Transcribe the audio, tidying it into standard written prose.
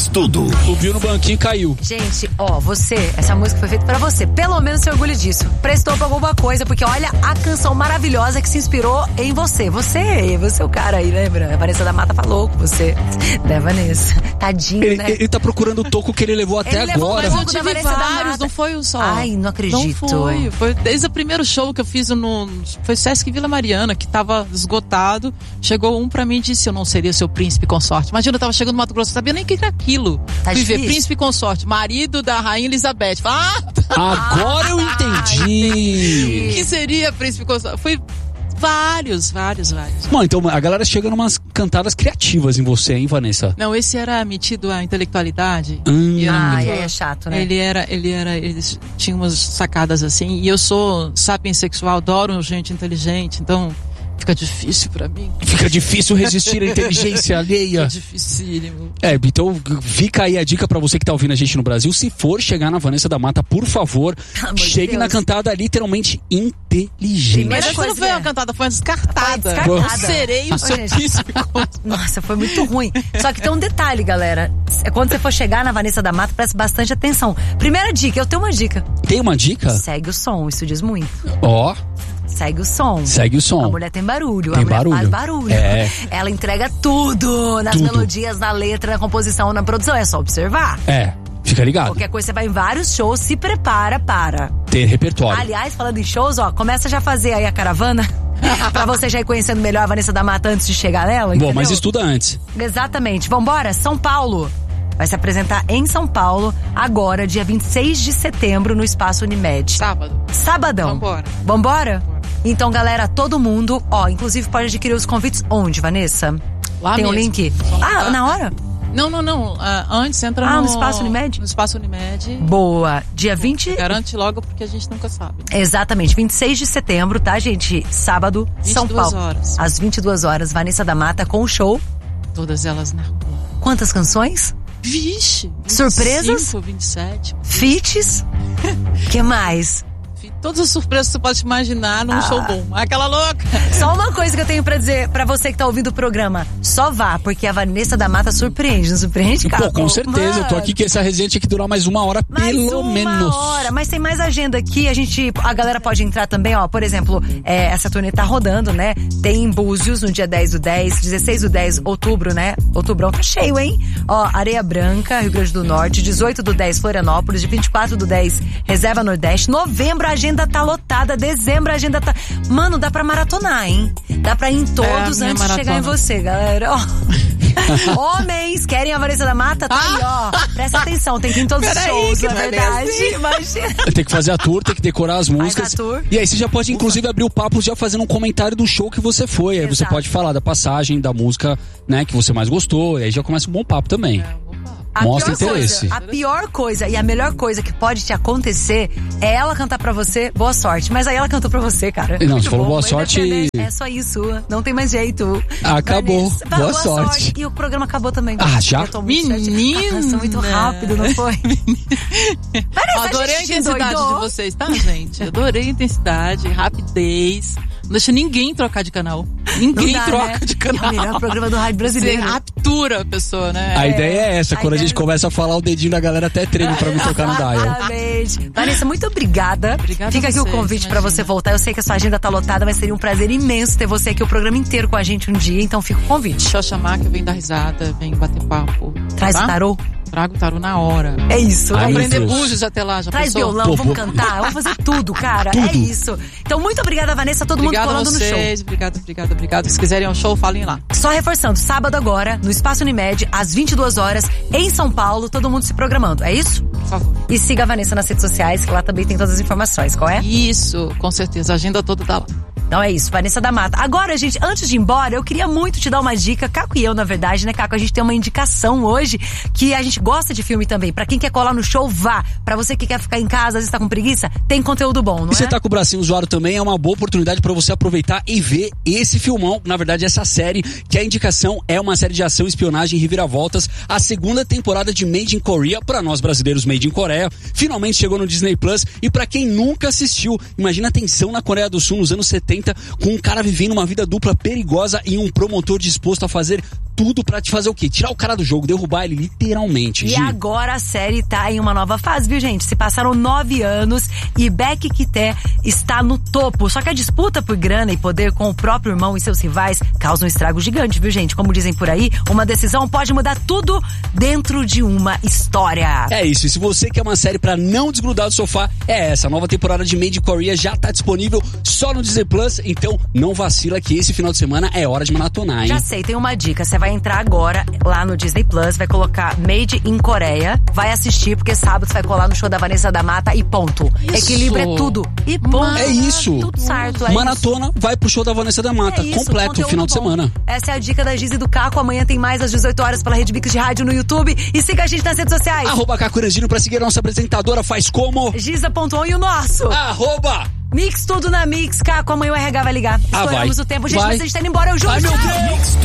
tudo. Subiu no banquinho e caiu. Gente, essa música foi feita pra você. Pelo menos se orgulhe disso. Prestou pra alguma coisa, porque olha a canção maravilhosa que se inspirou em você. Você é o cara aí, lembra? A Vanessa da Mata falou com você. Né, Vanessa? Tadinho, né? Ele tá procurando o toco que ele levou até agora. Mas eu tive vários, não foi um só. Ai, não acredito. Não foi desde o primeiro show que eu fiz foi Sesc Vila Mariana, que tava esgotado. Chegou um pra mim e disse: eu não seria seu príncipe consorte. Imagina, eu tava chegando no Mato Grosso, eu sabia nem o que era aquilo. Tá Fui difícil. ver príncipe consorte, marido da rainha Elizabeth. Agora eu entendi. Que seria príncipe consorte? Foi vários. Bom, então a galera chega numas cantadas criativas em você, hein, Vanessa? Não, esse era metido à intelectualidade. Aí é chato, né? Ele tinha umas sacadas assim, e eu sou sapiensexual, adoro gente inteligente, então fica difícil pra mim. Fica difícil resistir à inteligência alheia. É dificílimo. Então fica aí a dica pra você que tá ouvindo a gente no Brasil. Se for chegar na Vanessa da Mata, por favor, chegue na cantada literalmente inteligente. Mas essa não foi uma cantada, foi uma descartada. Foi serei o seu príncipe. Nossa, foi muito ruim. Só que tem um detalhe, galera. Quando você for chegar na Vanessa da Mata, preste bastante atenção. Primeira dica, eu tenho uma dica. Tem uma dica? Segue o som, isso diz muito. Segue o som. Segue o som. A mulher tem barulho. Tem a mulher barulho. faz barulho. Ela entrega tudo nas melodias, na letra, na composição, na produção. É só observar. Fica ligado. Qualquer coisa, você vai em vários shows, se prepara para ter repertório. Aliás, falando em shows, começa já a fazer aí a caravana. Pra você já ir conhecendo melhor a Vanessa da Mata antes de chegar nela. Bom, mas estuda antes. Exatamente. Vambora, São Paulo. Vai se apresentar em São Paulo, agora, dia 26 de setembro, no Espaço Unimed. Sabadão. Vambora? Então, galera, todo mundo, inclusive pode adquirir os convites onde, Vanessa? Lá tem mesmo. O link? Na hora? Não. Antes entra no Espaço Unimed? No Espaço Unimed. Boa. Dia 20... Garante logo, porque a gente nunca sabe. Exatamente. 26 de setembro, tá, gente? Sábado, São Paulo. 22 horas. Às 22 horas, Vanessa da Mata com o show. Todas elas na rua. Quantas canções? Vixe! 25, surpresas? 27. Feats? Que mais? Todas as surpresas que você pode imaginar num show bom. Aquela louca! Só uma coisa que eu tenho pra dizer pra você que tá ouvindo o programa. Só vá, porque a Vanessa da Mata surpreende, não surpreende, cara? Com certeza. Mano. Eu tô aqui que essa resenha tinha que durar mais 1 hora, pelo menos. Mas tem mais agenda aqui. A galera pode entrar também, por exemplo, essa turnê tá rodando, né? Tem em Búzios no dia 10/10, 16/10, outubro, né? Outubrão tá cheio, hein? Areia Branca, Rio Grande do Norte, 18/10, Florianópolis, de 24/10, Reserva Nordeste, novembro a agenda tá lotada, dezembro a agenda tá... Mano, dá pra maratonar, hein? Dá pra ir em todos antes de chegar em você, galera. Homens, querem a Vanessa da Mata? Tá aí, presta atenção, tem que ir em todos os shows, na verdade. Imagina. Tem que fazer a tour, tem que decorar as músicas. E aí você já pode, inclusive, abrir o papo já fazendo um comentário do show que você foi. Aí você pode falar da passagem, da música, né, que você mais gostou. E aí já começa um bom papo também. Mostra interesse. A pior coisa e a melhor coisa que pode te acontecer é ela cantar pra você boa sorte. Mas aí ela cantou pra você, cara. Não, você falou boa sorte. É só isso. Não tem mais jeito. Acabou. Boa sorte. E o programa acabou também. Já? Menina! Passou muito rápido, não foi? Adorei a intensidade de vocês, tá, gente? Adorei a intensidade, rapidez. Não deixa ninguém trocar de canal. Ninguém troca de canal. É o melhor programa do rádio brasileiro. Você raptura a pessoa, né? A ideia é essa. Quando a gente começa a falar, o dedinho da galera até treme pra me tocar no dial. Exatamente. Vanessa, muito obrigada. Obrigada. Fica aqui o convite pra você voltar. Eu sei que a sua agenda tá lotada, mas seria um prazer imenso ter você aqui o programa inteiro com a gente um dia. Então fica o convite. Deixa eu chamar que eu venho dar risada, venho bater papo. Traz o tarô? Trago o tarô na hora. É isso. Vamos aprender Búzios até lá, já Traz pensou? violão, vamos cantar, vamos fazer tudo, cara. É isso. Então, muito obrigada, Vanessa, todo mundo colando no show. Obrigado. Se quiserem um show, falem lá. Só reforçando, sábado agora, no Espaço Unimed, às 22 horas, em São Paulo, todo mundo se programando, é isso? Por favor. E siga a Vanessa nas redes sociais, que lá também tem todas as informações, qual é? Isso, com certeza, a agenda toda tá lá. Então é isso, Vanessa da Mata. Agora, gente, antes de ir embora, eu queria muito te dar uma dica. Caco e eu, na verdade, né, Caco? A gente tem uma indicação hoje que a gente gosta de filme também. Pra quem quer colar no show, vá. Pra você que quer ficar em casa, às vezes tá com preguiça, tem conteúdo bom, não é? E você tá com o bracinho zoado também, é uma boa oportunidade pra você aproveitar e ver esse filmão. Na verdade, essa série, que a indicação é uma série de ação, espionagem e reviravoltas. A 2ª temporada de Made in Korea, pra nós brasileiros, Made in Coreia. Finalmente chegou no Disney Plus. E pra quem nunca assistiu, imagina a tensão na Coreia do Sul nos anos 70 90, com um cara vivendo uma vida dupla perigosa e um promotor disposto a fazer tudo pra te fazer o quê? Tirar o cara do jogo, derrubar ele literalmente. E agora a série tá em uma nova fase, viu, gente? Se passaram 9 anos e Beck Quité está no topo. Só que a disputa por grana e poder com o próprio irmão e seus rivais causa um estrago gigante, viu, gente? Como dizem por aí, uma decisão pode mudar tudo dentro de uma história. É isso, e se você quer uma série pra não desgrudar do sofá, é essa. A nova temporada de Made in Korea já tá disponível só no Disney Plus, então não vacila que esse final de semana é hora de maratonar, hein? Já sei, tem uma dica. Você vai entrar agora lá no Disney Plus, vai colocar Made in Coreia, vai assistir, porque sábado você vai colar no show da Vanessa da Mata e ponto. Isso. Equilíbrio é tudo. E ponto. É isso. Tudo certo. É maratona, isso. Vai pro show da Vanessa da Mata. É isso, completo, final de semana. Essa é a dica da Giz e do Caco. Amanhã tem mais às 18 horas pela Rede Mix de Rádio no YouTube. E siga a gente nas redes sociais. @Caco Eranzino pra seguir a nossa apresentadora. Faz como? Giza.on e o nosso. @Mix tudo na Mix. Caco, amanhã o RH vai ligar. Estouramos o tempo. Gente, vocês estão indo embora. Eu juro. Ai, meu Deus.